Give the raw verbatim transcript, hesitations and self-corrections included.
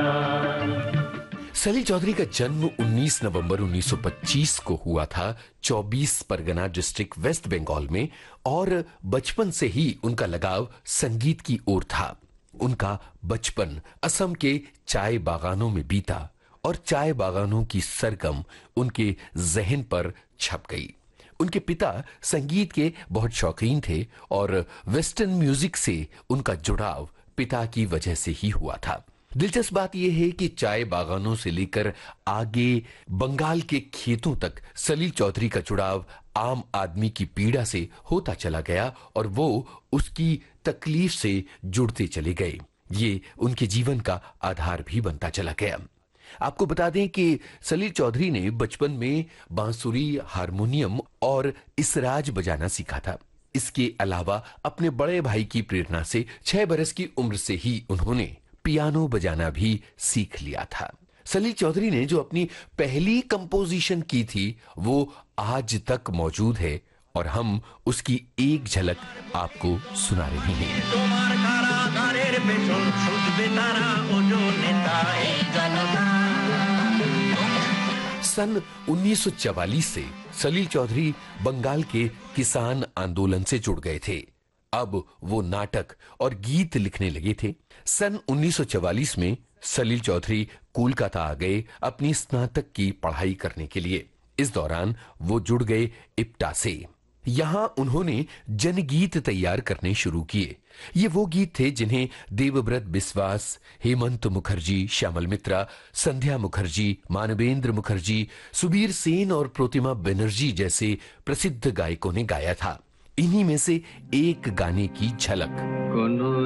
सलील चौधरी का जन्म उन्नीस नवंबर उन्नीस सौ पच्चीस को हुआ था चौबीस परगना डिस्ट्रिक्ट वेस्ट बंगाल में और बचपन से ही उनका लगाव संगीत की ओर था। उनका बचपन असम के चाय बागानों में बीता और चाय बागानों की सरगम उनके जहन पर छप गई। उनके पिता संगीत के बहुत शौकीन थे और वेस्टर्न म्यूजिक से उनका जुड़ाव पिता की वजह से ही हुआ था। दिलचस्प बात यह है कि चाय बागानों से लेकर आगे बंगाल के खेतों तक सलील चौधरी का जुड़ाव आम आदमी की पीड़ा से होता चला गया और वो उसकी तकलीफ से जुड़ते चले गए। ये उनके जीवन का आधार भी बनता चला गया। आपको बता दें कि सलील चौधरी ने बचपन में बांसुरी, हारमोनियम और इसराज बजाना सीखा था। इसके अलावा अपने बड़े भाई की प्रेरणा से छह बरस की उम्र से ही उन्होंने पियानो बजाना भी सीख लिया था। सलील चौधरी ने जो अपनी पहली कंपोजिशन की थी वो आज तक मौजूद है और हम उसकी एक झलक आपको सुना रहे हैं। सन उन्नीस सौ चवालीस से सलील चौधरी बंगाल के किसान आंदोलन से जुड़ गए थे। अब वो नाटक और गीत लिखने लगे थे। सन उन्नीस सौ चवालीस में सलील चौधरी कोलकाता आ गए अपनी स्नातक की पढ़ाई करने के लिए। इस दौरान वो जुड़ गए इप्टा से। यहां उन्होंने जनगीत तैयार करने शुरू किए। ये वो गीत थे जिन्हें देवव्रत बिस्वास, हेमंत मुखर्जी, श्यामल मित्रा, संध्या मुखर्जी, मानवेंद्र मुखर्जी, सुबीर सेन और प्रतिमा बनर्जी जैसे प्रसिद्ध गायकों ने गाया था। इन्हीं में से एक गाने की झलक।